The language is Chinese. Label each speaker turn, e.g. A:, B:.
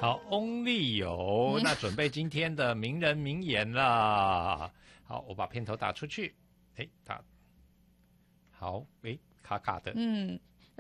A: 好，Only 有，那准备今天的名人名言啦。好，我把片头打出去。哎，打好，哎，卡卡的。